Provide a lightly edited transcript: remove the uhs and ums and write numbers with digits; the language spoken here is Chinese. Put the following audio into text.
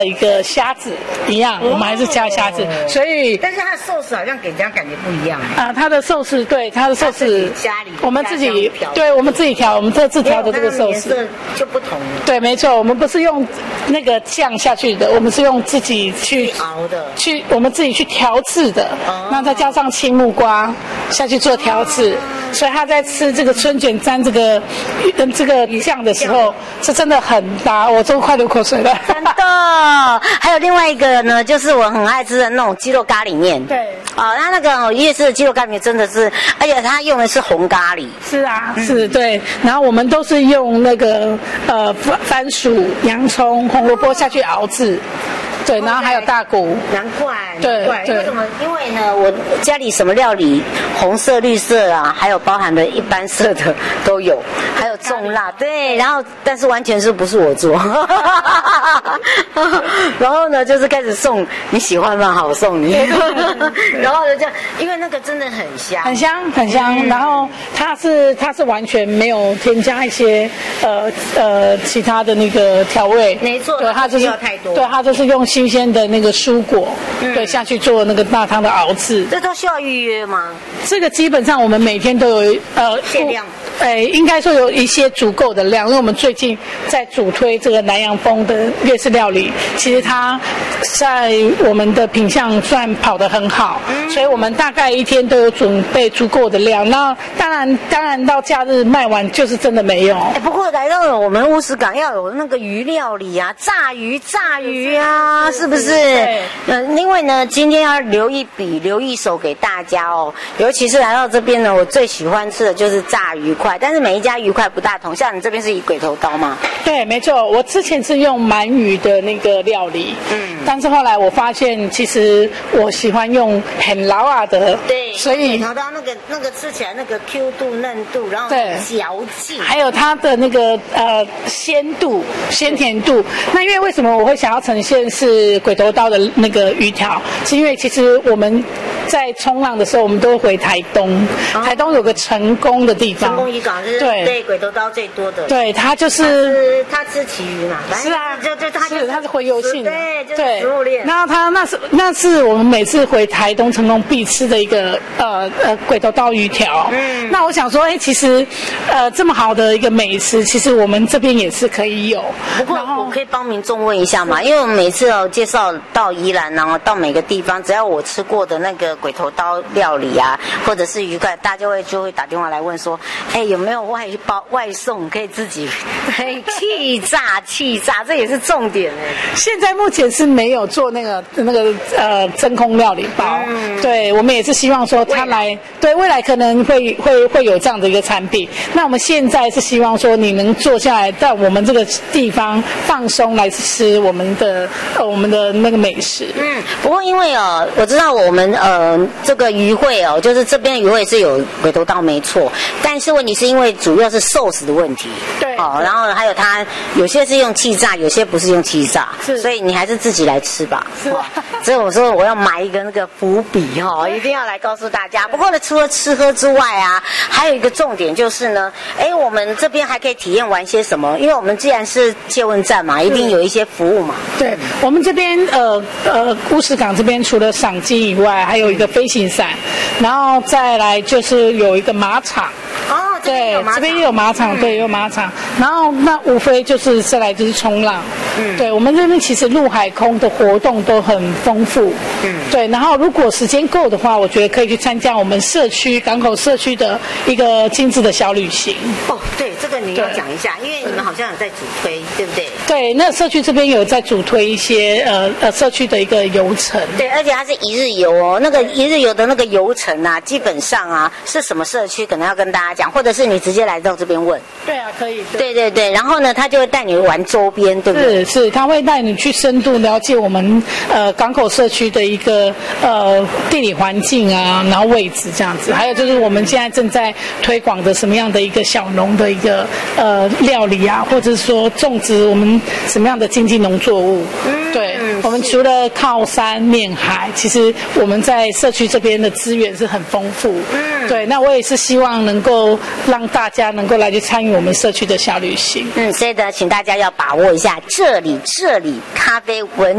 一个虾子一样，我们还是加虾子，所以但是它的寿司好像给人家感觉不一样它的寿司对它的寿司家里我们自己对我们自己调，我们这次调的这个寿司颜色就不同了。 对，没错，我们不是用那个酱下去的，我们是用自己去熬的， 我们自己去调制的，那再加上青木瓜下去做调制，所以他在吃这个春卷沾这个跟这个酱的时候，是真的很搭，我都快流口水了。 真的。还有另外一个呢，就是我很爱吃的那种鸡肉咖喱面。 对。 那个夜市的鸡肉咖喱面真的是，而且它用的是红咖喱。 是啊，是对。然后我们都是用那个番薯、洋葱、红萝卜下去熬制。对，然后还有大骨， 难怪。 对， 为什么？因为呢，我家里什么料理，红色、绿色啊，还有包含的一般色的都有，还有重辣。对，然后但是完全是不是我做，然后呢，就是开始送，你喜欢吗？好，我送你。然后就这样，因为那个真的很香， 很香，很香。然后它是完全没有添加一些其他的那个调味。 没错， 对，它就是太多。 对，它就是用新鲜的那个蔬果，对，下去做那个大汤的熬制。 这都需要预约吗？ 这个基本上我们每天都有限量。 应该说有一些足够的量，因为我们最近在主推这个南洋风的粤式料理，其实它在我们的品项算跑得很好，所以我们大概一天都有准备足够的量。那当然到假日卖完就是真的没有。 不过来到了我们乌石港要有那个鱼料理啊，炸鱼啊，是不是？因为呢，今天要留一手给大家哦，尤其是来到这边呢，我最喜欢吃的就是炸鱼块。但是每一家鱼块不大同，像你这边是以鬼头刀吗？ 对，没错。我之前是用鳗鱼的那个料理，但是后来我发现，其实我喜欢用很老啊的， 对， 所以鬼头刀那个吃起来那个 Q 度、嫩度，然后嚼劲， 还有它的那个鲜度、鲜甜度。那因为为什么我会想要呈现是鬼头刀的那个鱼条，是因为其实我们在冲浪的时候，我们都会回台东，台东有个成功的地方， 成功渔港是对鬼头刀最多的。 对，它就是它吃旗鱼嘛， 是啊，它是回游性的， 对，就是食物链。 然后它那是我们每次回台东成功必吃的一个鬼头刀鱼条。那我想说，其实这么好的一个美食，其实我们这边也是可以有。 不过我可以帮民众问一下嘛，因为我们每次介绍到宜兰，然后到每个地方，只要我吃过的那个鬼头刀料理啊，或者是鱼块，大家就会打电话来问说，有没有外送可以自己气炸，这也是重点现在目前是没有做那个真空料理包，对，我们也是希望说它未来可能会有这样的一个产品。那我们现在是希望说你能坐下来在我们这个地方放松来吃我们的那个美食。 不过因为我知道我们这个渔会就是这边渔会是有鬼头刀没错，但是问题是因为主要是寿司的问题， 对， 然后还有它有些是用气炸，有些不是用气炸，所以你还是自己来吃吧。 是， 所以我说我要埋一个那个伏笔一定要来告诉大家。不过呢，除了吃喝之外啊，还有一个重点就是呢，我们这边还可以体验玩些什么？因为我们既然是借问站嘛，一定有一些服务嘛。 对，我们这边乌石港这边除了赏金以外，还有一个飞行伞，然后再来就是有一个马场。对，这边也有马场，对，也有马场。然后那无非就是再来就是冲浪。对，我们这边其实陆海空的活动都很丰富。对，然后如果时间够的话，我觉得可以去参加我们港口社区的一个精致的小旅行。 对，这个你要讲一下，因为你们好像有在主推，对不对？ 对，那社区这边有在主推一些社区的一个游程。 对，而且它是一日游那个一日游的那个游程啊，基本上啊是什么社区，可能要跟大家讲，或者是你直接来到这边问。 对啊，可以。 对，然后呢，他就会带你玩周边，对不对？ 是，他会带你去深度了解我们港口社区的一个地理环境啊，然后位置这样子，还有就是我们现在正在推广的什么样的一个小农的一个料理啊，或者是说种植我们什么样的经济农作物。 对，我们除了靠山面海，其实我们在社区这边的资源是很丰富。对，那我也是希望能够让大家能够来去参与我们社区的小旅行。 所以呢，请大家要把握一下这里咖啡文